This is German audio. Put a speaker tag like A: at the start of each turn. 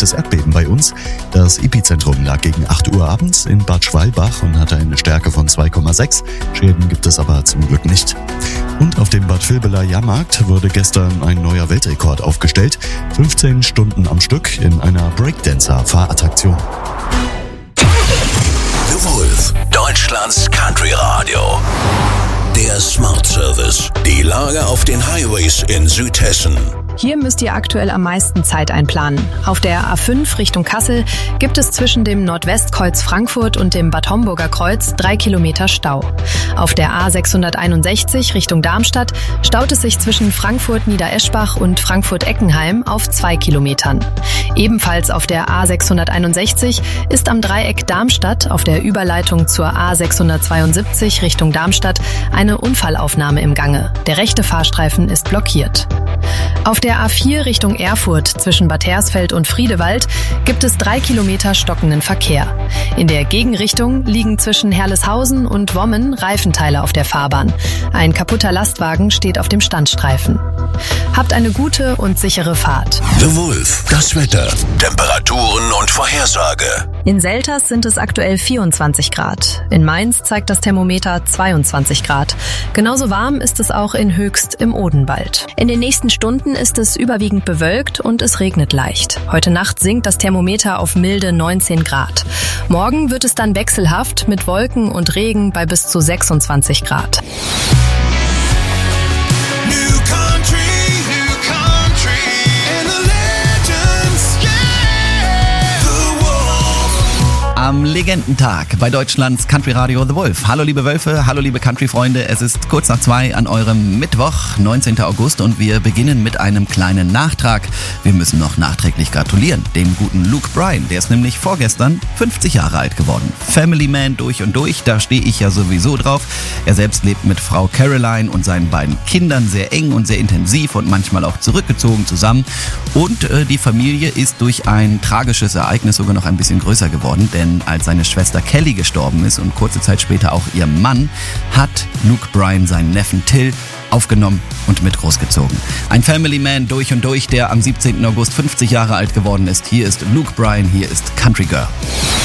A: leichtes Erdbeben bei uns. Das Epizentrum lag gegen 8 Uhr abends in Bad Schwalbach und hatte eine Stärke von 2,6. Schäden gibt es aber zum Glück nicht. Und auf dem Bad Vilbela Jahrmarkt wurde gestern ein neuer Weltrekord aufgestellt. 15 Stunden am Stück in einer Breakdancer-Fahrattraktion.
B: The Wolf, Deutschlands Country Radio. Der Smart Service. Die Lage auf den Highways in Südhessen.
C: Hier müsst ihr aktuell am meisten Zeit einplanen. Auf der A5 Richtung Kassel gibt es zwischen dem Nordwestkreuz Frankfurt und dem Bad Homburger Kreuz 3 Kilometer Stau. Auf der A661 Richtung Darmstadt staut es sich zwischen Frankfurt-Niedereschbach und Frankfurt-Eckenheim auf 2 Kilometern. Ebenfalls auf der A661 ist am Dreieck Darmstadt auf der Überleitung zur A672 Richtung Darmstadt eine Unfallaufnahme im Gange. Der rechte Fahrstreifen ist blockiert. Auf der A4 Richtung Erfurt zwischen Bad Hersfeld und Friedewald gibt es 3 Kilometer stockenden Verkehr. In der Gegenrichtung liegen zwischen Herleshausen und Wommen Reifenteile auf der Fahrbahn. Ein kaputter Lastwagen steht auf dem Standstreifen. Habt eine gute und sichere Fahrt.
B: The Wolf, das Wetter, Temperaturen und Vorhersage.
C: In Selters sind es aktuell 24 Grad. In Mainz zeigt das Thermometer 22 Grad. Genauso warm ist es auch in Höchst im Odenwald. In den nächsten Stunden ist es überwiegend bewölkt und es regnet leicht. Heute Nacht sinkt das Thermometer auf milde 19 Grad. Morgen wird es dann wechselhaft mit Wolken und Regen bei bis zu 26 Grad.
D: Am Legendentag bei Deutschlands Country Radio The Wolf. Hallo liebe Wölfe, hallo liebe Country-Freunde. Es ist kurz nach 2 an eurem Mittwoch, 19. August und wir beginnen mit einem kleinen Nachtrag. Wir müssen noch nachträglich gratulieren, dem guten Luke Bryan. Der ist nämlich vorgestern 50 Jahre alt geworden. Family Man durch und durch, da stehe ich ja sowieso drauf. Er selbst lebt mit Frau Caroline und seinen beiden Kindern sehr eng und sehr intensiv und manchmal auch zurückgezogen zusammen. Und die Familie ist durch ein tragisches Ereignis sogar noch ein bisschen größer geworden, denn als seine Schwester Kelly gestorben ist und kurze Zeit später auch ihr Mann, hat Luke Bryan seinen Neffen Till aufgenommen und mit großgezogen. Ein Family Man durch und durch, der am 17. August 50 Jahre alt geworden ist. Hier ist Luke Bryan, hier ist Country Girl.